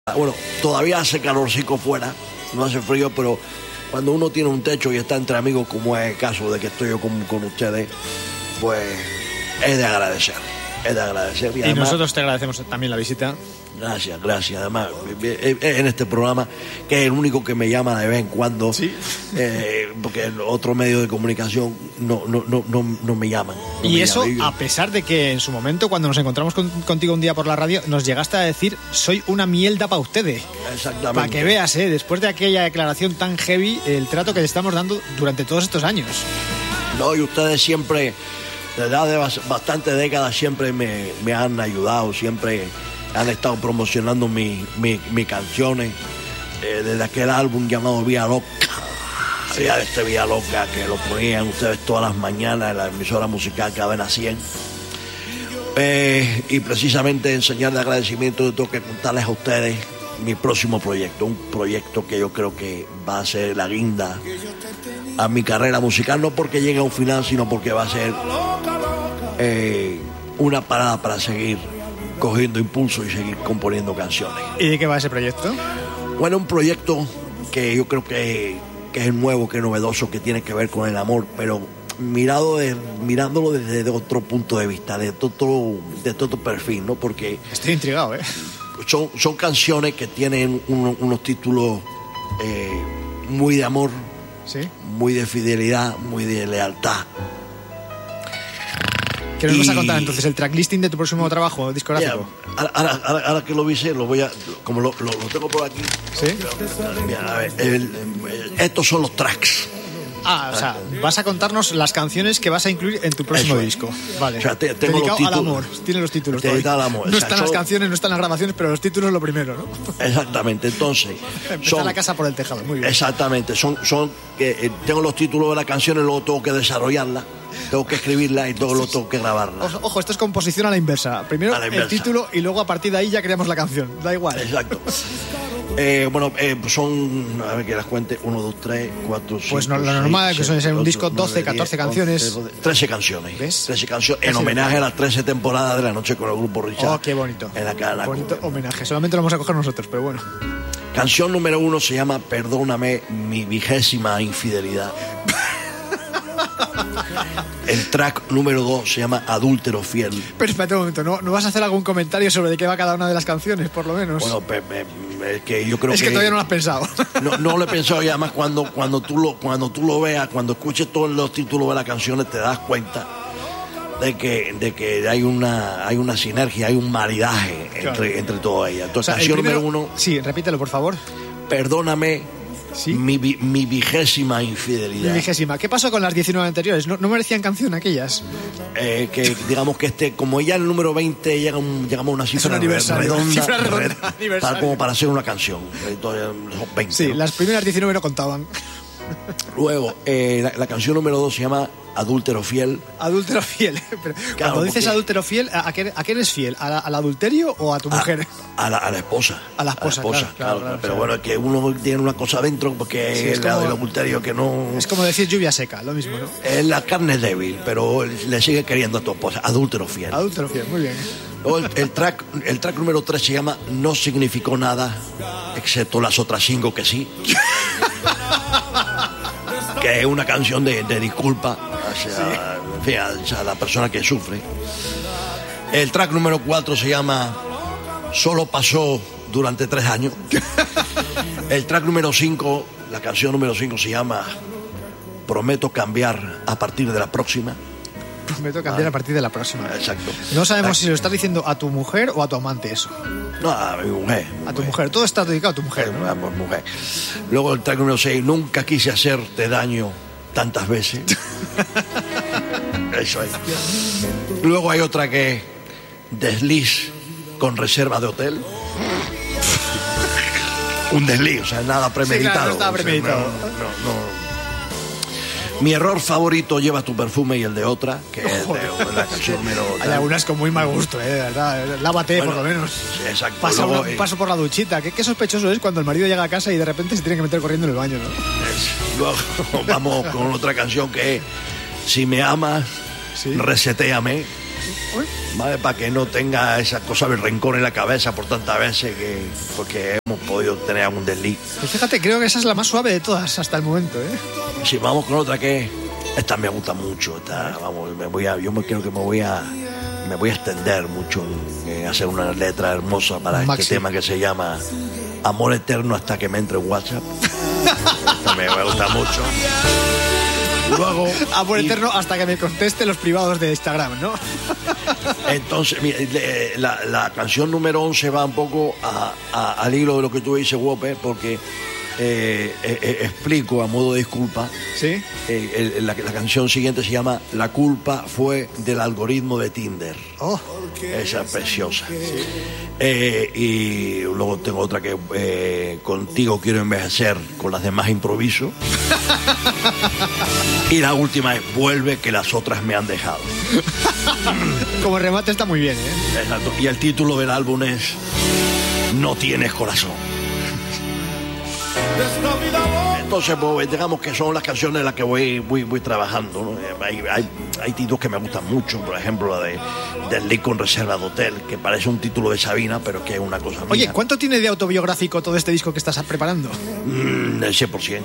Bueno, todavía hace calorcico fuera, no hace frío, pero cuando uno tiene un techo y está entre amigos, como es el caso de que estoy yo con ustedes, pues es de agradecer. Es de agradecer. Y además, nosotros te agradecemos también la visita. Gracias. Además, en este programa, que es el único que me llama de vez en cuando, ¿sí? Porque en otro medio de comunicación no me llaman. Y eso, a pesar de que en su momento, cuando nos encontramos contigo un día por la radio, nos llegaste a decir, soy una mierda para ustedes. Exactamente. Para que veas, después de aquella declaración tan heavy, el trato que le estamos dando durante todos estos años. No, y ustedes siempre, desde hace bastantes décadas, siempre me han ayudado, siempre han estado promocionando mis canciones, desde aquel álbum llamado Vía Loca. Sí. Este Vía Loca que lo ponían ustedes todas las mañanas en la emisora musical Cadena 100. Y precisamente en señal de agradecimiento yo tengo que contarles a ustedes mi próximo proyecto, un proyecto que yo creo que va a ser la guinda a mi carrera musical, no porque llegue a un final, sino porque va a ser una parada para seguir cogiendo impulso y seguir componiendo canciones. ¿Y de qué va ese proyecto? Bueno, un proyecto que yo creo que es nuevo, que es novedoso, que tiene que ver con el amor, pero mirándolo desde otro punto de vista, de todo perfil, ¿no? Porque estoy intrigado, Son canciones que tienen unos títulos muy de amor, ¿sí? Muy de fidelidad, muy de lealtad. ¿Qué nos vas a contar entonces? ¿El tracklisting de tu próximo trabajo discográfico? Ahora que lo vise, lo voy a... Como lo tengo por aquí. ¿Sí? Mira, a ver, estos son los tracks. O sea, vas a contarnos las canciones que vas a incluir en tu próximo disco. Vale. O sea, tengo dedicado los títulos, al amor. Tiene los títulos. Dedicado al amor. No están las canciones, no están las grabaciones, pero los títulos es lo primero, ¿no? Exactamente. Entonces... Empezar la casa por el tejado. Muy bien. Exactamente. Tengo los títulos de las canciones, luego tengo que desarrollarlas, tengo que escribirlas y luego tengo que grabarlas. Ojo, esto es composición a la inversa. Primero el título y luego a partir de ahí ya creamos la canción. Da igual. Exacto. Son, a ver que las cuente, 1, 2, 3, 4, 5, pues no, lo normal es que suele ser un disco 12, 14 canciones. 13 canciones. ¿Ves? 13 canciones en homenaje a las 13 temporadas de La Noche con el Grupo Richard. Oh, qué bonito. En la cara. Bonito homenaje. Solamente lo vamos a coger nosotros, pero bueno. Canción número 1 se llama Perdóname mi 20ª infidelidad. El track número 2 se llama Adúltero Fiel. Pero espérate un momento, ¿no vas a hacer algún comentario sobre de qué va cada una de las canciones, por lo menos? Bueno, que yo creo que todavía no lo has pensado. No lo he pensado, y además cuando tú lo veas, cuando escuches todos los títulos de las canciones, te das cuenta de que hay una sinergia, hay un maridaje entre todas ellas. Entonces, canción número 1. Sí, repítelo, por favor. Perdóname. ¿Sí? Mi 20ª infidelidad. Mi 20ª. ¿Qué pasó con las 19 anteriores? ¿No merecían canción aquellas? Que digamos que como ya el número 20 llegamos a una cifra redonda, tal como para hacer una canción. Entonces, son 20. Sí, ¿no? Las primeras 19 no contaban. Luego, la canción número 2 se llama Adúltero Fiel. Adúltero Fiel. Pero claro, cuando dices adúltero fiel, ¿a qué eres fiel? ¿Al adulterio o a tu mujer? A la esposa. A la esposa, claro. Pero bueno, es que uno tiene una cosa dentro, porque sí, es el adulterio que no... Es como decir lluvia seca, lo mismo, ¿no? La carne es débil, pero le sigue queriendo a tu esposa. Adúltero Fiel. Adúltero Fiel, muy bien. Luego el track número 3 se llama No significó nada, excepto las otras 5 que sí. Que es una canción de disculpa hacia la persona que sufre. El track número 4 se llama Solo pasó durante 3 años. El track número 5, la canción número 5 se llama Prometo cambiar a partir de la próxima. Prometo cambiar a partir de la próxima. Exacto. No sabemos si lo estás diciendo a tu mujer o a tu amante eso. No, a mi mujer. A tu mujer. Todo está dedicado a tu mujer, ¿no? A mi mujer. Luego el track número 6, Nunca quise hacerte daño tantas veces. Eso es. Luego hay otra que es Desliz con reserva de hotel. Un desliz, o sea, nada premeditado. Sí, claro, no estaba premeditado. No. Mi error favorito, Lleva tu perfume y el de otra, que es de la canción número... Hay algunas con muy mal gusto, de verdad. Lávate, por lo menos. Sí, exacto. Paso por la duchita. ¿Qué sospechoso es cuando el marido llega a casa y de repente se tiene que meter corriendo en el baño, ¿no? Luego vamos con otra canción que es Si me amas, resetéame. ¿vale? Para que no tenga esa cosa del rencor en la cabeza por tantas veces porque hemos podido tener algún desliz. Pues fíjate, creo que esa es la más suave de todas hasta el momento, ¿eh? Si vamos con otra que esta me gusta mucho, creo que me voy a extender mucho en hacer una letra hermosa para Maxi. este tema que se llama Amor Eterno hasta que me entre en WhatsApp. Esta me gusta mucho. Luego, Amor eterno hasta que me conteste los privados de Instagram, ¿no? Entonces, mira, la canción número 11 va un poco al hilo de lo que tú dices, Whopper, porque explico a modo de disculpa. Sí. La canción siguiente se llama La culpa fue del algoritmo de Tinder. Oh. Esa es preciosa. Y luego tengo otra que Contigo quiero envejecer, con las demás improviso. Y la última es Vuelve que las otras me han dejado. Como remate está muy bien, ¿eh? Exacto. Y el título del álbum es No tienes corazón. Entonces, pues, digamos que son las canciones en las que voy trabajando, ¿no? Hay títulos que me gustan mucho, por ejemplo la del Lincoln Reserva de Hotel, que parece un título de Sabina, pero que es una cosa mía. Oye, ¿cuánto tiene de autobiográfico todo este disco que estás preparando? El 100%.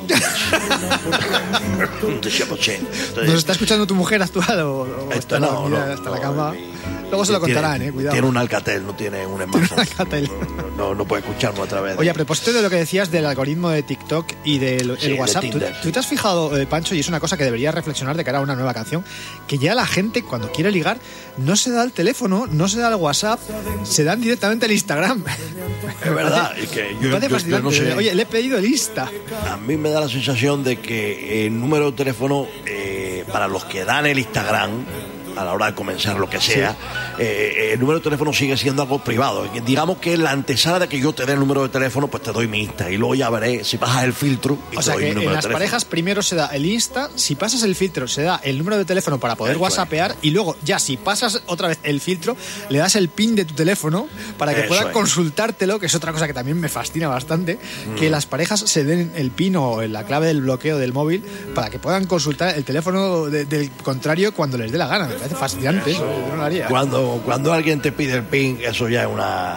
El 100%. ¿Nos está escuchando tu mujer actual o está no, dormida no, hasta no, la cama? Luego se lo contarán, cuidado. Tiene un Alcatel, no tiene un smartphone. Alcatel. No puede escucharlo a través de... Oye, a propósito de lo que decías del algoritmo de TikTok y del Sí, WhatsApp, de Tinder. ¿tú te has fijado, Pancho, y es una cosa que deberías reflexionar de cara a una nueva canción, que ya la gente cuando quiere ligar no se da el teléfono, no se da el WhatsApp, se dan directamente el Instagram? Es verdad, y que yo no sé... Oye, le he pedido el Insta. A mí me da la sensación de que el número de teléfono para los que dan el Instagram a la hora de comenzar lo que sea, el número de teléfono sigue siendo algo privado. Digamos que la antesala de que yo te dé el número de teléfono, pues te doy mi Insta y luego ya veré si pasas el filtro y O te sea doy que mi número en de las teléfono. parejas primero se da el Insta, si pasas el filtro se da el número de teléfono para poder Eso whatsappear y luego ya si pasas otra vez el filtro le das el pin de tu teléfono para que Eso puedan es. consultártelo, que es otra cosa que también me fascina bastante, que las parejas se den el pin o la clave del bloqueo del móvil para que puedan consultar el teléfono del contrario cuando les dé la gana. Me parece fascinante, eso, yo no lo haría. Cuando alguien te pide el PIN, eso ya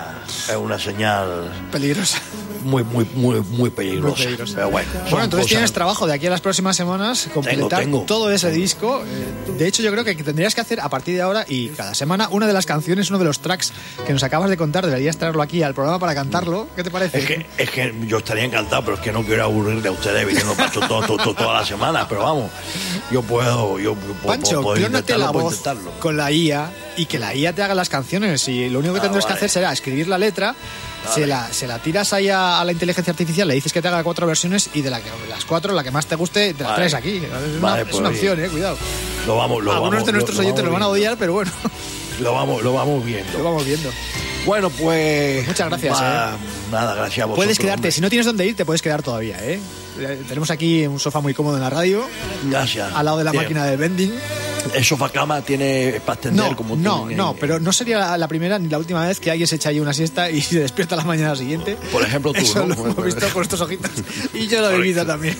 es una señal Peligrosa. muy peligrosa. Muy peligrosa. Pero bueno, son Bueno, entonces cosas- tienes trabajo de aquí a las próximas semanas, completar Tengo. todo ese disco. De hecho, yo creo que tendrías que hacer a partir de ahora y cada semana una de las canciones, uno de los tracks que nos acabas de contar, deberías traerlo aquí al programa para cantarlo. ¿Qué te parece? Es que yo estaría encantado, pero es que no quiero aburrirle a ustedes viniendo Pancho toda la semana, pero vamos, yo puedo Pancho, puedo clónate la puedo voz intentarlo. con la IA y que la IA te haga las canciones. Y lo único que tendrás que vale. hacer será escribir la letra, se la tiras ahí a la inteligencia artificial, le dices que te haga 4 versiones y de las 4, la que más te guste, te la Vale. traes aquí. Es Vale, una pues, opción, cuidado. Algunos de nuestros oyentes lo van a odiar, pero bueno, Lo vamos viendo. lo vamos viendo. Bueno, pues Muchas gracias, Nada, gracias a vosotros. Puedes quedarte, hombre. si no tienes dónde ir, te puedes quedar todavía, ¿eh? Tenemos aquí un sofá muy cómodo en la radio, Gracias. al lado de la Bien. máquina de vending. El sofá cama tiene para extender como tienen, pero no sería la primera ni la última vez que alguien se echa ahí una siesta y se despierta la mañana siguiente. Por ejemplo, tú, Eso ¿no? lo hemos visto con estos ojitos. Y yo lo he vivido también.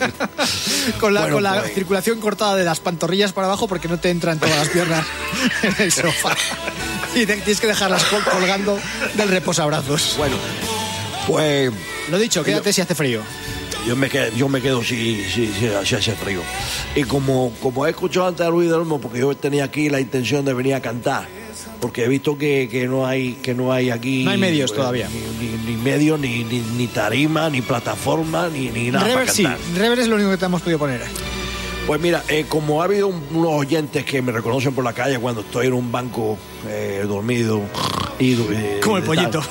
con la Pues. circulación cortada de las pantorrillas para abajo porque no te entran todas las piernas en el sofá. Y tienes que dejarlas colgando del reposabrazos. Bueno, pues Lo dicho, quédate si hace frío. yo me quedo si hace frío. Y como he escuchado antes a Luis del Olmo, porque yo tenía aquí la intención de venir a cantar, porque he visto que no hay aquí... No hay medios todavía. Ni medios, ni tarima, ni plataforma, ni nada Rever para sí, cantar. Rever es lo único que te hemos podido poner. Pues mira, como ha habido unos oyentes que me reconocen por la calle cuando estoy en un banco dormido y Como el tal. pollito.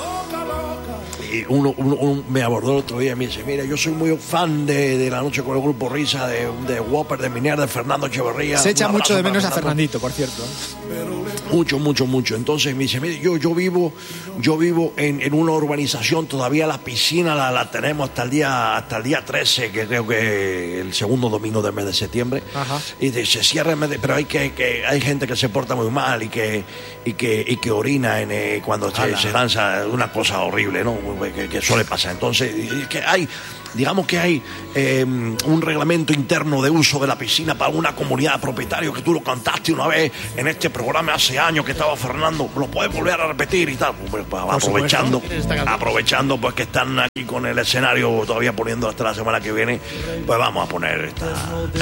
Y uno me abordó el otro día y me dice, mira, yo soy muy fan de La Noche con el Grupo Risa, de Whopper, de Minier, de Fernando Echeverría. Se echa Un mucho abrazo de para menos a Fernando. Fernandito, por cierto. Mucho. Entonces me dice, mire, yo vivo en una urbanización, todavía la piscina la tenemos hasta el día 13, que creo que el segundo domingo del mes de septiembre. Ajá. Y dice, se cierra el mes pero hay gente que se porta muy mal y que orina cuando se lanza, una cosa horrible, ¿no? Que suele pasar. Entonces, que hay digamos que hay un reglamento interno de uso de la piscina para una comunidad de propietarios, que tú lo cantaste una vez en este programa hace años que estaba Fernando, lo puedes volver a repetir y tal. Pues, aprovechando pues que están aquí con el escenario todavía poniendo hasta la semana que viene, pues vamos a poner esta